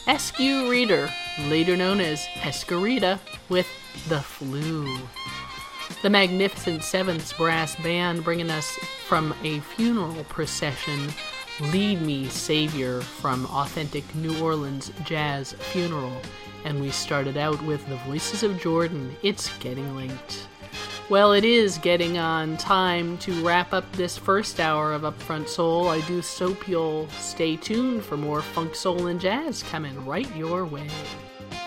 Eskew Reader, later known as Escarita, with The Flu. The Magnificent Seventh's brass band bringing us from a funeral procession, Lead Me, Savior, from authentic New Orleans jazz funeral. And we started out with the Voices of Jordan, It's Getting Late. Well, it is getting on time to wrap up this first hour of Upfront Soul. I do hope you'll stay tuned for more funk, soul, and jazz coming right your way.